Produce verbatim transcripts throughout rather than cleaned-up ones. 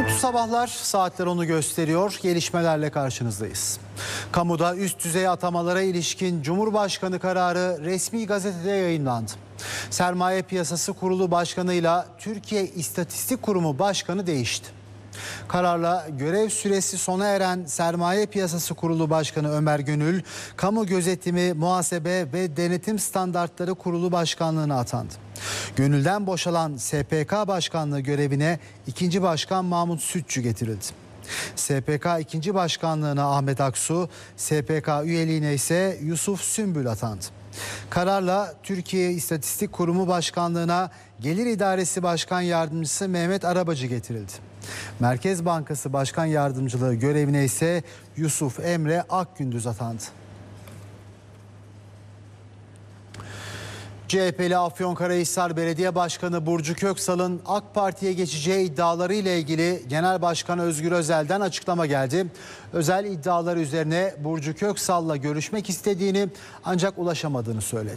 Mutlu sabahlar, saatler onu gösteriyor. Gelişmelerle karşınızdayız. Kamuda üst düzey atamalara ilişkin Cumhurbaşkanı kararı resmi gazetede yayınlandı. Sermaye Piyasası Kurulu Başkanı'yla Türkiye İstatistik Kurumu Başkanı değişti. Kararla görev süresi sona eren Sermaye Piyasası Kurulu Başkanı Ömer Gönül, Kamu Gözetimi, Muhasebe ve Denetim Standartları Kurulu Başkanlığı'na atandı. Gönül'den boşalan S P K Başkanlığı görevine ikinci Başkan Mahmut Sütçü getirildi. S P K ikinci Başkanlığı'na Ahmet Aksu, S P K üyeliğine ise Yusuf Sümbül atandı. Kararla Türkiye İstatistik Kurumu Başkanlığı'na Gelir İdaresi Başkan Yardımcısı Mehmet Arabacı getirildi. Merkez Bankası Başkan Yardımcılığı görevine ise Yusuf Emre Akgündüz atandı. C H P'li Afyonkarahisar Belediye Başkanı Burcu Köksal'ın AK Parti'ye geçeceği iddiaları ile ilgili Genel Başkan Özgür Özel'den açıklama geldi. Özel iddialar üzerine Burcu Köksal'la görüşmek istediğini ancak ulaşamadığını söyledi.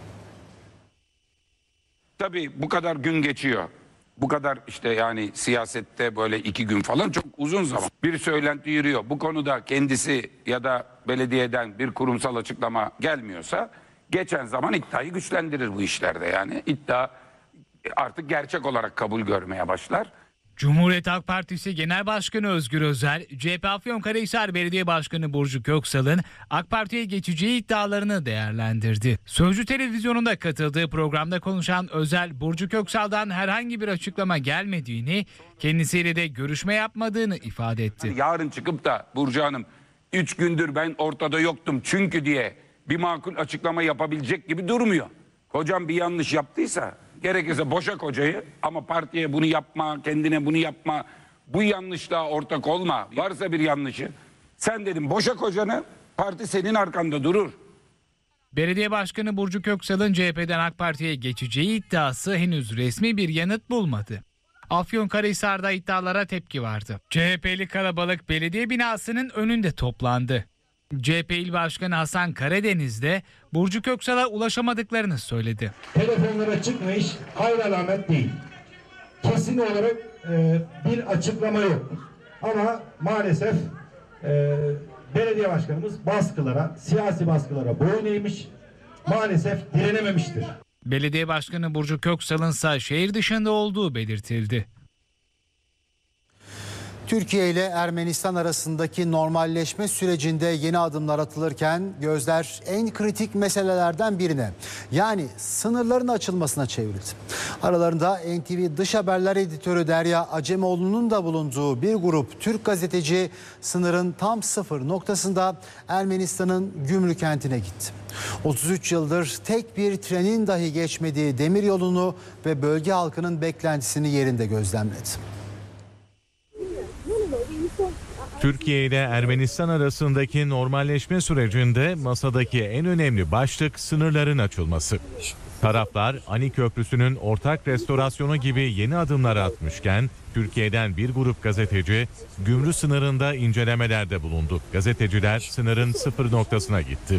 Tabii bu kadar gün geçiyor. Bu kadar işte yani siyasette böyle iki gün falan çok uzun zaman. Bir söylenti yürüyor. Bu konuda kendisi ya da belediyeden bir kurumsal açıklama gelmiyorsa geçen zaman iddiayı güçlendirir bu işlerde yani. İddia artık gerçek olarak kabul görmeye başlar. Cumhuriyet Halk Partisi Genel Başkanı Özgür Özel, C H P Afyonkarahisar Belediye Başkanı Burcu Köksal'ın AK Parti'ye geçeceği iddialarını değerlendirdi. Sözcü Televizyonu'nda katıldığı programda konuşan Özel, Burcu Köksal'dan herhangi bir açıklama gelmediğini, kendisiyle de görüşme yapmadığını ifade etti. Yarın çıkıp da Burcu Hanım üç gündür ben ortada yoktum çünkü diye bir makul açıklama yapabilecek gibi durmuyor. Kocam bir yanlış yaptıysa gerekirse boşa kocayı ama partiye bunu yapma, kendine bunu yapma, bu yanlışlığa ortak olma. Varsa bir yanlışı sen dedim boşa kocanı, parti senin arkanda durur. Belediye Başkanı Burcu Köksal'ın C H P'den AK Parti'ye geçeceği iddiası henüz resmi bir yanıt bulmadı. Afyonkarahisar'da iddialara tepki vardı. C H P'li kalabalık belediye binasının önünde toplandı. C H P İl Başkanı Hasan Karadeniz de Burcu Köksal'a ulaşamadıklarını söyledi. Telefonlara çıkmış hayır alamet değil. Kesin olarak e, bir açıklama yok. Ama maalesef e, belediye başkanımız baskılara, siyasi baskılara boyun eğmiş, maalesef direnememiştir. Belediye Başkanı Burcu Köksal'ın ise şehir dışında olduğu belirtildi. Türkiye ile Ermenistan arasındaki normalleşme sürecinde yeni adımlar atılırken gözler en kritik meselelerden birine, yani sınırların açılmasına çevrildi. Aralarında N T V Dış Haberler Editörü Derya Acemoğlu'nun da bulunduğu bir grup Türk gazeteci sınırın tam sıfır noktasında Ermenistan'ın Gümrü kentine gitti. otuz üç yıldır tek bir trenin dahi geçmediği demiryolunu ve bölge halkının beklentisini yerinde gözlemledi. Türkiye ile Ermenistan arasındaki normalleşme sürecinde masadaki en önemli başlık sınırların açılması. Taraflar Ani Köprüsü'nün ortak restorasyonu gibi yeni adımlar atmışken Türkiye'den bir grup gazeteci Gümrü sınırında incelemelerde bulundu. Gazeteciler sınırın sıfır noktasına gitti.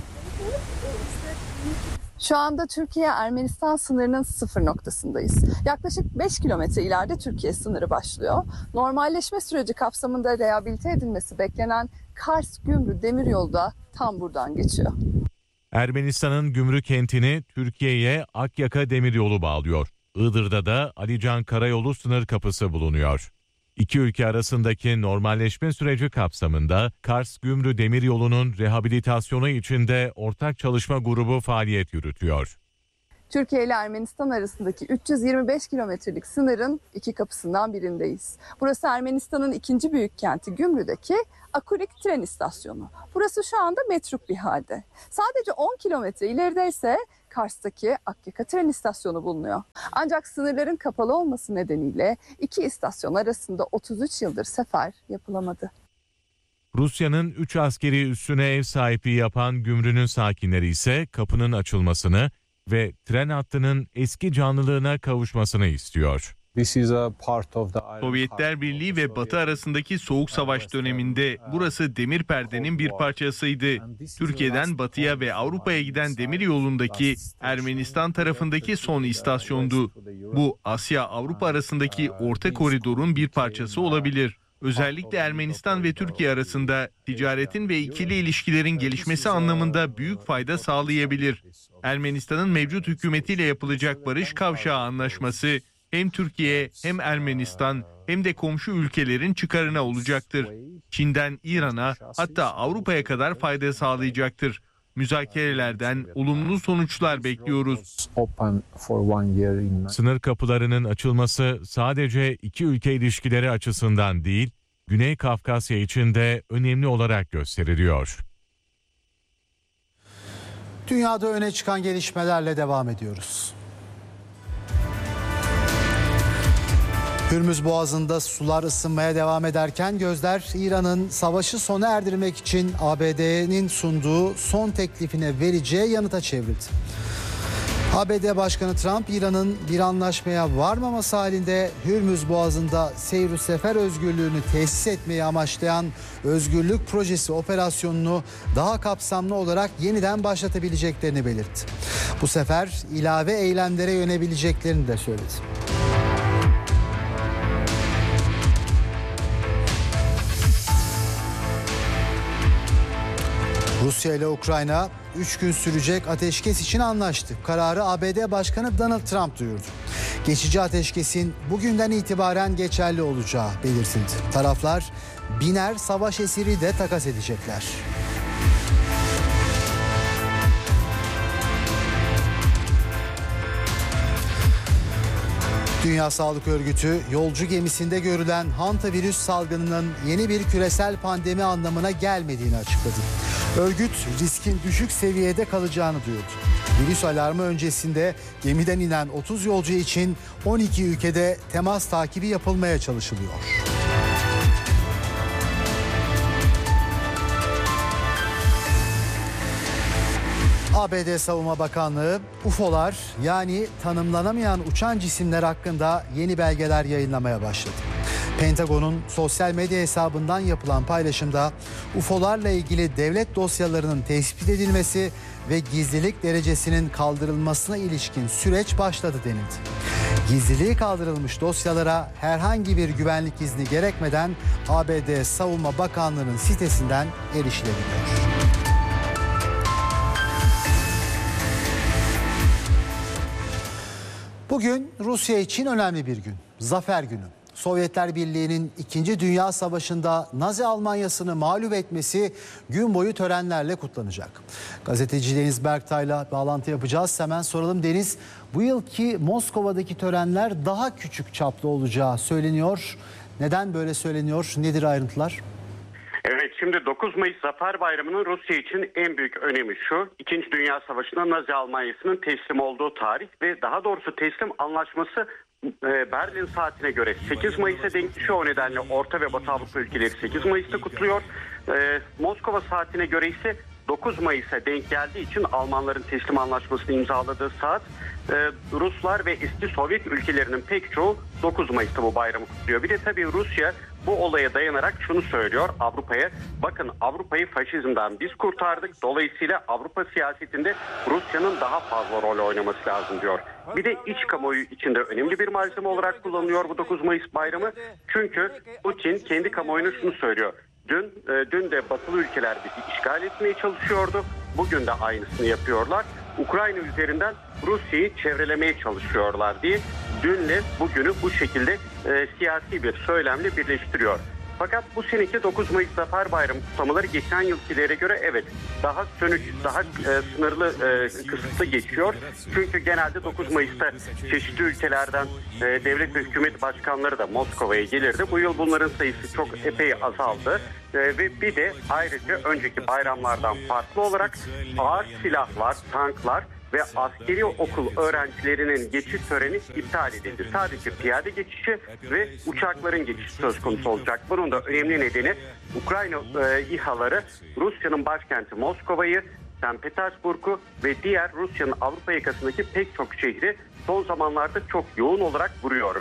Şu anda Türkiye-Ermenistan sınırının sıfır noktasındayız. Yaklaşık beş kilometre ileride Türkiye sınırı başlıyor. Normalleşme süreci kapsamında rehabilite edilmesi beklenen Kars-Gümrü demiryolu da tam buradan geçiyor. Ermenistan'ın Gümrü kentini Türkiye'ye Akyaka demiryolu bağlıyor. Iğdır'da da Alican Karayolu sınır kapısı bulunuyor. İki ülke arasındaki normalleşme süreci kapsamında Kars-Gümrü demiryolunun rehabilitasyonu için de ortak çalışma grubu faaliyet yürütüyor. Türkiye ile Ermenistan arasındaki üç yüz yirmi beş kilometrelik sınırın iki kapısından birindeyiz. Burası Ermenistan'ın ikinci büyük kenti Gümrü'deki Akurik tren istasyonu. Burası şu anda metruk bir halde. Sadece on kilometre ileride ise Kars'taki Akyaka tren istasyonu bulunuyor. Ancak sınırların kapalı olması nedeniyle iki istasyon arasında otuz üç yıldır sefer yapılamadı. Rusya'nın üç askeri üssüne ev sahipliği yapan Gümrü'nün sakinleri ise kapının açılmasını ve tren hattının eski canlılığına kavuşmasını istiyor. Sovyetler Birliği ve Batı arasındaki Soğuk Savaş döneminde burası demir perdenin bir parçasıydı. Türkiye'den Batı'ya ve Avrupa'ya giden demir yolundaki Ermenistan tarafındaki son istasyondu. Bu Asya-Avrupa arasındaki orta koridorun bir parçası olabilir. Özellikle Ermenistan ve Türkiye arasında ticaretin ve ikili ilişkilerin gelişmesi anlamında büyük fayda sağlayabilir. Ermenistan'ın mevcut hükümetiyle yapılacak Barış Kavşağı Anlaşması hem Türkiye hem Ermenistan hem de komşu ülkelerin çıkarına olacaktır. Çin'den İran'a hatta Avrupa'ya kadar fayda sağlayacaktır. Müzakerelerden olumlu sonuçlar bekliyoruz. Sınır kapılarının açılması sadece iki ülke ilişkileri açısından değil, Güney Kafkasya için de önemli olarak gösteriliyor. Dünyada öne çıkan gelişmelerle devam ediyoruz. Hürmüz Boğazı'nda sular ısınmaya devam ederken gözler İran'ın savaşı sona erdirmek için A B D'nin sunduğu son teklifine vereceği yanıta çevrildi. A B D Başkanı Trump, İran'ın bir anlaşmaya varmaması halinde Hürmüz Boğazı'nda seyir sefer özgürlüğünü tesis etmeyi amaçlayan Özgürlük Projesi operasyonunu daha kapsamlı olarak yeniden başlatabileceklerini belirtti. Bu sefer ilave eylemlere yönelebileceklerini de söyledi. Rusya ile Ukrayna üç gün sürecek ateşkes için anlaştı. Kararı A B D Başkanı Donald Trump duyurdu. Geçici ateşkesin bugünden itibaren geçerli olacağı belirtildi. Taraflar biner savaş esiri de takas edecekler. Dünya Sağlık Örgütü yolcu gemisinde görülen hantavirüs salgınının yeni bir küresel pandemi anlamına gelmediğini açıkladı. Örgüt riskin düşük seviyede kalacağını duyurdu. Virüs alarmı öncesinde gemiden inen otuz yolcu için on iki ülkede temas takibi yapılmaya çalışılıyor. A B D Savunma Bakanlığı U F O'lar yani tanımlanamayan uçan cisimler hakkında yeni belgeler yayınlamaya başladı. Pentagon'un sosyal medya hesabından yapılan paylaşımda U F O'larla ilgili devlet dosyalarının tespit edilmesi ve gizlilik derecesinin kaldırılmasına ilişkin süreç başladı denildi. Gizliliği kaldırılmış dosyalara herhangi bir güvenlik izni gerekmeden A B D Savunma Bakanlığı'nın sitesinden erişilebiliyor. Bugün Rusya için önemli bir gün. Zafer günü. Sovyetler Birliği'nin İkinci Dünya Savaşı'nda Nazi Almanyası'nı mağlup etmesi gün boyu törenlerle kutlanacak. Gazeteci Deniz Berktay'la bağlantı yapacağız. Hemen soralım Deniz, bu yılki Moskova'daki törenler daha küçük çaplı olacağı söyleniyor. Neden böyle söyleniyor? Nedir ayrıntılar? Evet, şimdi dokuz Mayıs Zafer Bayramı'nın Rusya için en büyük önemi şu: İkinci Dünya Savaşı'nda Nazi Almanyası'nın teslim olduğu tarih ve daha doğrusu teslim anlaşması Berlin saatine göre sekiz Mayıs'a denk düşüyor. O nedenle Orta ve Batı Avrupa ülkeleri sekiz Mayıs'ta kutluyor. Moskova saatine göre ise dokuz Mayıs'a denk geldiği için Almanların teslim anlaşmasını imzaladığı saat, Ruslar ve eski Sovyet ülkelerinin pek çoğu dokuz Mayıs'ta bu bayramı kutluyor. Bir de tabii Rusya bu olaya dayanarak şunu söylüyor Avrupa'ya: bakın, Avrupa'yı faşizmden biz kurtardık, dolayısıyla Avrupa siyasetinde Rusya'nın daha fazla rol oynaması lazım diyor. Bir de iç kamuoyu içinde önemli bir malzeme olarak kullanılıyor bu dokuz Mayıs bayramı. Çünkü Putin kendi kamuoyuna şunu söylüyor: Dün, dün de batılı ülkeler bizi işgal etmeye çalışıyordu. Bugün de aynısını yapıyorlar. Ukrayna üzerinden Rusya'yı çevrelemeye çalışıyorlar diye dünle bugünü bu şekilde e, siyasi bir söylemle birleştiriyor. Fakat bu seneki dokuz Mayıs Zafer Bayramı kutlamaları geçen yılkilere göre evet daha sönük, daha e, sınırlı, e, kısıtlı geçiyor. Çünkü genelde dokuz Mayıs'ta çeşitli ülkelerden e, devlet ve hükümet başkanları da Moskova'ya gelirdi. Bu yıl bunların sayısı çok epey azaldı. E, ve bir de ayrıca önceki bayramlardan farklı olarak ağır silahlar, tanklar ve askeri okul öğrencilerinin geçiş töreni iptal edildi. Sadece piyade geçişi ve uçakların geçişi söz konusu olacak. Bunun da önemli nedeni Ukrayna e, İHA'ları Rusya'nın başkenti Moskova'yı, Sankt Petersburg'u ve diğer Rusya'nın Avrupa yakasındaki pek çok şehri son zamanlarda çok yoğun olarak vuruyor ve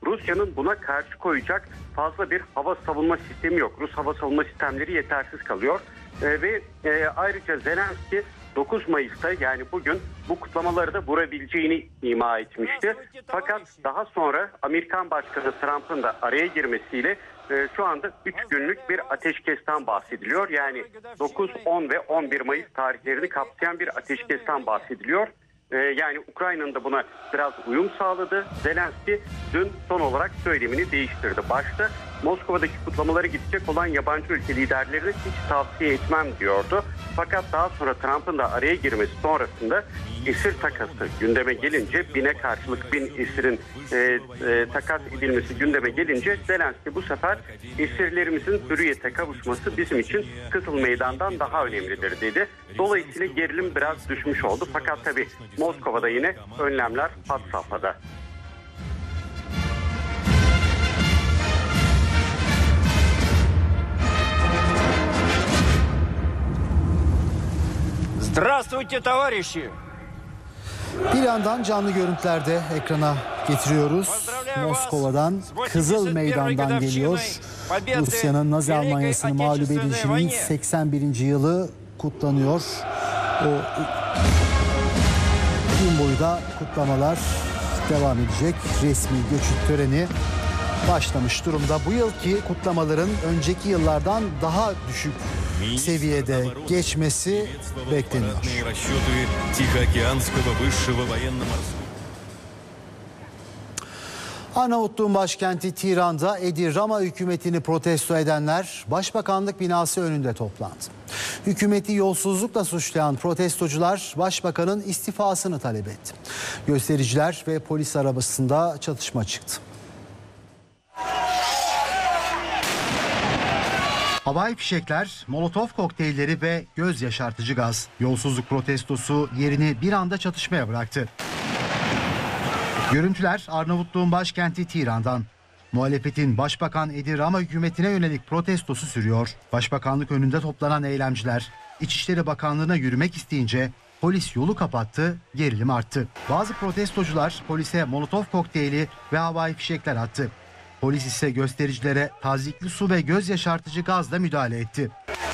Rusya'nın buna karşı koyacak fazla bir hava savunma sistemi yok. Rus hava savunma sistemleri yetersiz kalıyor. E, ve e, ayrıca Zelenski dokuz Mayıs'ta yani bugün bu kutlamaları da vurabileceğini ima etmişti. Fakat daha sonra Amerikan Başkanı Trump'ın da araya girmesiyle e, şu anda üç günlük bir ateşkesten bahsediliyor. Yani dokuz, on ve on bir Mayıs tarihlerini kapsayan bir ateşkesten bahsediliyor. E, yani Ukrayna'nın da buna biraz uyum sağladı. Zelenski dün son olarak söylemini değiştirdi. Başta Moskova'daki kutlamalara gidecek olan yabancı ülke liderlerine hiç tavsiye etmem diyordu. Fakat daha sonra Trump'ın da araya girmesi sonrasında esir takası gündeme gelince, bine karşılık bin esirin e, e, takas edilmesi gündeme gelince Zelenski bu sefer esirlerimizin hürriyete kavuşması bizim için Kızıl Meydan'dan daha önemlidir dedi. Dolayısıyla gerilim biraz düşmüş oldu. Fakat tabii Moskova'da yine önlemler had safhada. Здравствуйте, товарищи! Bir yandan canlı görüntülerde ekrana getiriyoruz. Moskova'dan, Kızıl Meydan'dan geliyor. Rusya'nın Nazi Almanyası'nı mağlup edilişinin seksen birinci yılı kutlanıyor. O gün boyu da kutlamalar devam edecek. Resmi geçit töreni başlamış durumda. Bu yılki kutlamaların önceki yıllardan daha düşük seviyede geçmesi bekleniyor. Arnavutluğun başkenti Tiran'da Edi Rama hükümetini protesto edenler Başbakanlık binası önünde toplandı. Hükümeti yolsuzlukla suçlayan protestocular Başbakanın istifasını talep etti. Göstericiler ve polis arabasında çatışma çıktı. Havai fişekler, molotof kokteylleri ve göz yaşartıcı gaz. Yolsuzluk protestosu yerini bir anda çatışmaya bıraktı. Görüntüler Arnavutluğun başkenti Tiran'dan. Muhalefetin Başbakan Edi Rama hükümetine yönelik protestosu sürüyor. Başbakanlık önünde toplanan eylemciler İçişleri Bakanlığı'na yürümek isteyince polis yolu kapattı, gerilim arttı. Bazı protestocular polise molotof kokteyli ve havai fişekler attı. Polis ise göstericilere tazyikli su ve göz yaşartıcı gazla müdahale etti.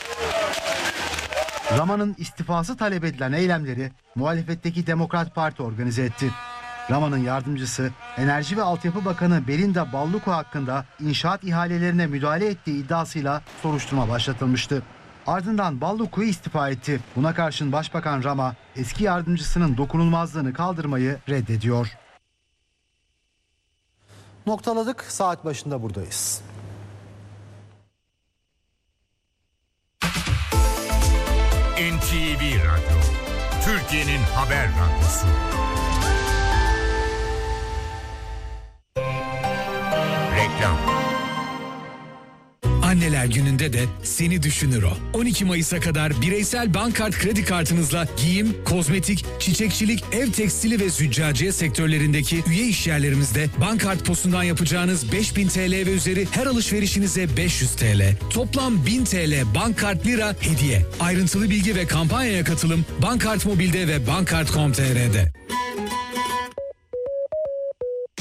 Rama'nın istifası talep edilen eylemleri muhalefetteki Demokrat Parti organize etti. Rama'nın yardımcısı Enerji ve Altyapı Bakanı Belinda Balluku hakkında inşaat ihalelerine müdahale ettiği iddiasıyla soruşturma başlatılmıştı. Ardından Balluku istifa etti. Buna karşın Başbakan Rama eski yardımcısının dokunulmazlığını kaldırmayı reddediyor. Noktaladık, saat başında buradayız. N T V Radyo, Türkiye'nin haber radyosu. Reklam. Anneler Günü'nde de seni düşünür o. on iki Mayıs'a kadar bireysel Bankart kredi kartınızla giyim, kozmetik, çiçekçilik, ev tekstili ve züccaciye sektörlerindeki üye işyerlerimizde Bankart posundan yapacağınız beş bin T L ve üzeri her alışverişinize beş yüz T L. Toplam bin T L Bankart lira hediye. Ayrıntılı bilgi ve kampanyaya katılım Bankart Mobil'de ve bankart nokta com nokta t r'de.